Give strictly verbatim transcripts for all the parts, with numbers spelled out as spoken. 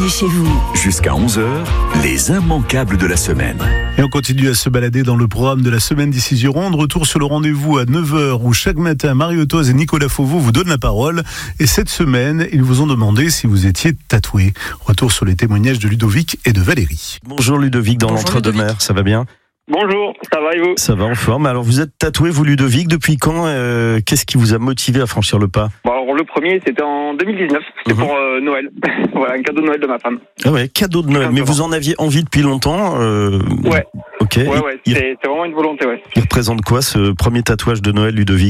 chez vous. Jusqu'à onze heures, les immanquables de la semaine. Et on continue à se balader dans le programme de la semaine d'ici Gironde. Retour sur le rendez-vous à neuf heures où chaque matin, Marie Autoz et Nicolas Fauveau vous donnent la parole. Et cette semaine, ils vous ont demandé si vous étiez tatoué. Retour sur les témoignages de Ludovic et de Valérie. Bonjour Ludovic dans Bonjour l'Entre-deux-Mers, ça va bien ? Bonjour, ça va et vous ? Ça va en forme. Alors vous êtes tatoué vous Ludovic, depuis quand euh, Qu'est-ce qui vous a motivé à franchir le pas ? Bon, alors le premier c'était en deux mille dix-neuf, c'était Mhm. pour euh, Noël. Voilà, un cadeau de Noël de ma femme. Ah ouais, cadeau de Noël. Mais vous en aviez envie depuis longtemps euh... Ouais. Ok. Ouais, ouais, il, c'est, c'est vraiment une volonté, ouais. il représente quoi ce premier tatouage de Noël Ludovic ?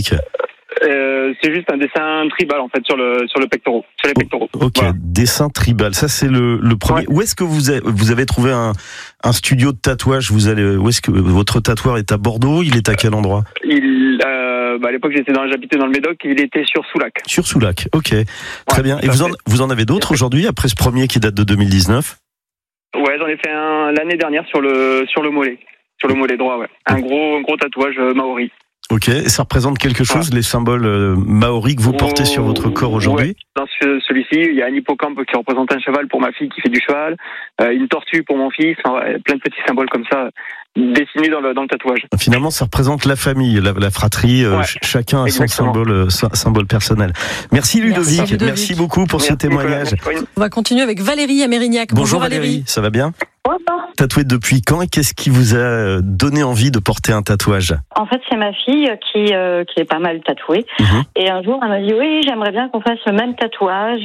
Euh, c'est juste un dessin tribal en fait sur le sur le pectoral, sur les pectoraux. Ok, Voilà. dessin tribal, ça c'est le, le premier. Ouais. Où est-ce que vous avez, vous avez trouvé un, un studio de tatouage ? Vous allez, où est-ce que votre tatoueur est à Bordeaux ? Il est à quel endroit ? Il, euh, bah, à l'époque j'étais dans, j'habitais dans le Médoc, il était sur Soulac. Sur Soulac. Ok, très Ouais, bien. Et tout à vous en, fait. vous en avez d'autres aujourd'hui après ce premier qui date de deux mille dix-neuf ? Ouais, j'en ai fait un l'année dernière sur le sur le mollet, sur le mollet droit, ouais. Un gros un gros tatouage euh, maori. Ok, et ça représente quelque chose, les symboles euh, maoris que vous portez Oh, sur votre corps aujourd'hui ? ouais. Dans ce, celui-ci, il y a un hippocampe qui représente un cheval pour ma fille qui fait du cheval, euh, une tortue pour mon fils, enfin, ouais, plein de petits symboles comme ça dessinés dans le, dans le tatouage. Finalement, ça représente la famille, la, la fratrie, euh, Ouais, ch- chacun a son exactement. symbole, euh, sy- symbole personnel. Merci Ludovic, Merci, Ludovic. merci beaucoup pour ce Merci, témoignage. Nicolas. Merci. On va continuer avec Valérie à Mérignac. Bonjour Valérie, ça va bien ? Bonjour. Tatoué depuis quand et qu'est-ce qui vous a donné envie de porter un tatouage ? En fait, c'est ma fille qui euh, qui est pas mal tatouée. Mhm. Et un jour, elle m'a dit oui, j'aimerais bien qu'on fasse le même tatouage.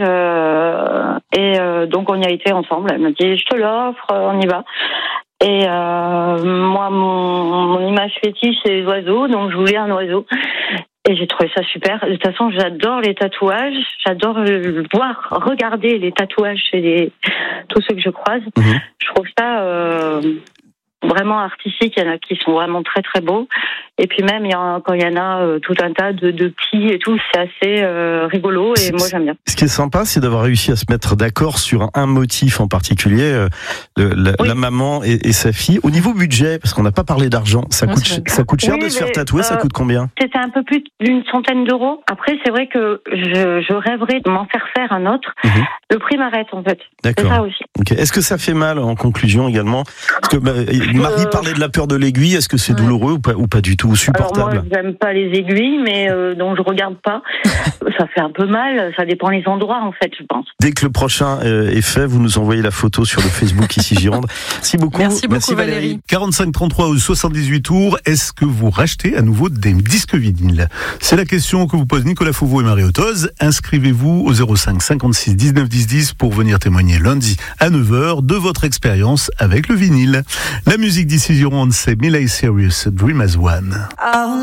euh, et euh, donc, on y a été ensemble. Elle m'a dit, je te l'offre, on y va. Et euh, moi, mon, mon image fétiche, c'est les oiseaux, donc je voulais un oiseau. Et j'ai trouvé ça super. De toute façon, j'adore les tatouages. J'adore euh, voir, regarder les tatouages chez les, tous ceux que je croise. Mhm. Je trouve ça euh, vraiment artistique. Il y en a qui sont vraiment très très beaux. Et puis même, il y en a, quand il y en a euh, tout un tas de, de petits et tout, c'est assez euh, rigolo. Et moi, j'aime bien. Ce qui est sympa, c'est d'avoir réussi à se mettre d'accord sur un, un motif en particulier, euh, le- la, Oui. la maman et, et sa fille. Au niveau budget, parce qu'on n'a pas parlé d'argent, ça Ouais, coûte, c'est ch- vrai. ça coûte cher Oui, de se faire mais, tatouer, ça euh, coûte combien ? C'était un peu plus d'une centaine d'euros. Après, c'est vrai que je, je rêverais de m'en faire faire un autre. Mhm. Le prix m'arrête, en fait. C'est D'accord. ça aussi. Ok. Est-ce que ça fait mal en conclusion également ? Parce que bah, Marie Euh, parlait de la peur de l'aiguille, est-ce que c'est Ouais. douloureux ou pas, ou pas du tout, ou Alors supportable ? moi, j'aime pas les aiguilles, mais euh, donc je regarde pas. Ça fait un peu mal. Ça dépend les endroits, en fait, je pense. Dès que le prochain euh, est fait, vous nous envoyez la photo sur le Facebook ici Gironde. Merci beaucoup. Merci beaucoup Valérie. quarante-cinq trente-trois ou soixante-dix-huit tours, est-ce que vous rachetez à nouveau des disques vinyles ? C'est la question que vous pose Nicolas Fauveau et Marie Autoz. Inscrivez-vous au zéro cinq cinquante-six dix-neuf dix dix pour venir témoigner lundi à neuf heures de votre expérience avec le vinyle. La musique d'ici Gironde, c'est Miley Cyrus, Dream as One.